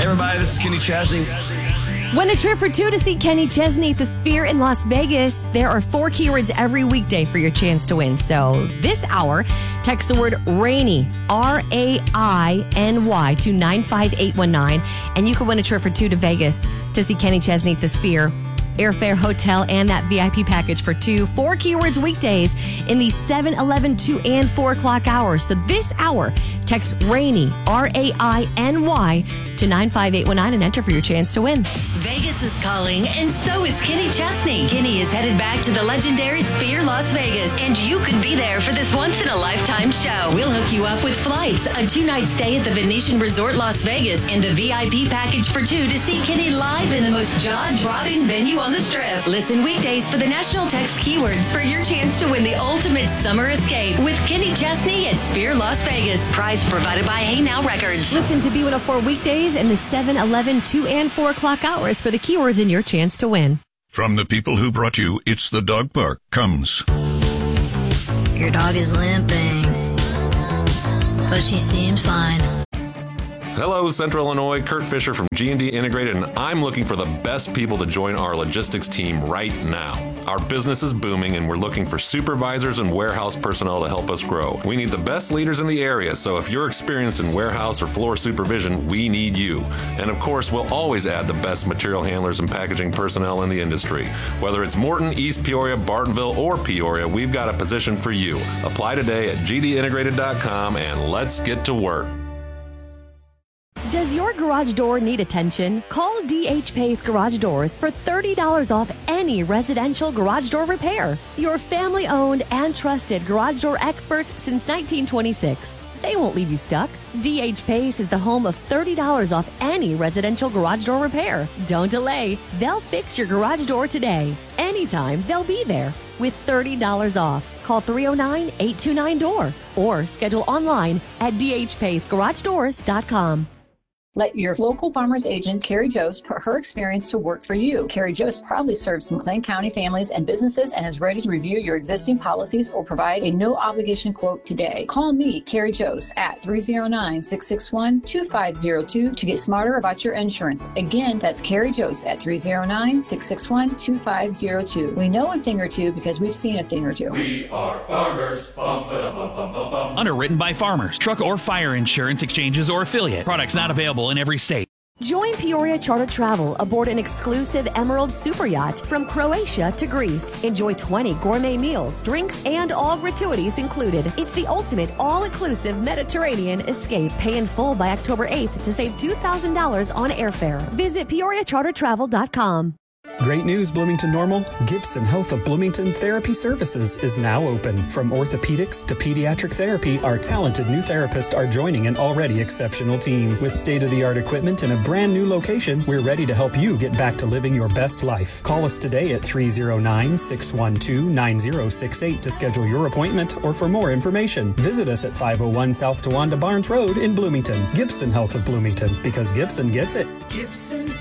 everybody, this is Kenny Chesney. Win a trip for two to see Kenny Chesney at the Sphere in Las Vegas. There are 4 keywords every weekday for your chance to win. So this hour, text the word RAINY, RAINY, to 95819, and you can win a trip for two to Vegas to see Kenny Chesney at the Sphere. Airfare, hotel, and that VIP package for two. 4 keywords weekdays in the 7, 11, 2, and 4 o'clock hours. So this hour, text RAINY, RAINY, to 95819 and enter for your chance to win. Vegas is calling, and so is Kenny Chesney. Kenny is headed back to the legendary Sphere Las Vegas, and you could be there for this once-in-a-lifetime show. We'll hook you up with flights, a 2-night stay at the Venetian Resort Las Vegas, and the VIP package for two to see Kenny live in the most jaw-dropping venue on the Strip. Listen weekdays for the national text keywords for your chance to win the ultimate summer escape with Kenny Chesney at Sphere Las Vegas. Prize provided by Hey Now Records. Listen to B104 weekdays in the 7, 11, 2, and 4 o'clock hours for the keywords and your chance to win. From the people who brought you It's the Dog Park comes. Your dog is limping, but she seems fine. Hello, Central Illinois. Kurt Fisher from G&D Integrated, and I'm looking for the best people to join our logistics team right now. Our business is booming, and we're looking for supervisors and warehouse personnel to help us grow. We need the best leaders in the area, so if you're experienced in warehouse or floor supervision, we need you. And of course, we'll always add the best material handlers and packaging personnel in the industry. Whether it's Morton, East Peoria, Bartonville, or Peoria, we've got a position for you. Apply today at gdintegrated.com, and let's get to work. Does your garage door need attention? Call DH Pace Garage Doors for $30 off any residential garage door repair. Your family-owned and trusted garage door experts since 1926. They won't leave you stuck. DH Pace is the home of $30 off any residential garage door repair. Don't delay. They'll fix your garage door today. Anytime, they'll be there with $30 off. Call 309-829-DOOR or schedule online at dhpacegaragedoors.com. Let your local farmer's agent, Carrie Jost, put her experience to work for you. Carrie Jost proudly serves McLean County families and businesses and is ready to review your existing policies or provide a no-obligation quote today. Call me, Carrie Jost, at 309-661-2502 to get smarter about your insurance. Again, that's Carrie Jost at 309-661-2502. We know a thing or two because we've seen a thing or two. We are farmers. Underwritten by farmers. Truck or fire insurance exchanges or affiliate. Products not available in every state. Join Peoria Charter Travel aboard an exclusive Emerald Super Yacht from Croatia to Greece. Enjoy 20 gourmet meals, drinks, and all gratuities included. It's the ultimate all-inclusive Mediterranean escape. Pay in full by October 8th to save $2,000 on airfare. Visit PeoriaCharterTravel.com. Great news, Bloomington Normal. Gibson Health of Bloomington Therapy Services is now open. From orthopedics to pediatric therapy, our talented new therapists are joining an already exceptional team. With state-of-the-art equipment in a brand new location, we're ready to help you get back to living your best life. Call us today at 309-612-9068 to schedule your appointment or for more information. Visit us at 501 South Tawanda Barnes Road in Bloomington. Gibson Health of Bloomington, because Gibson gets it. Gibson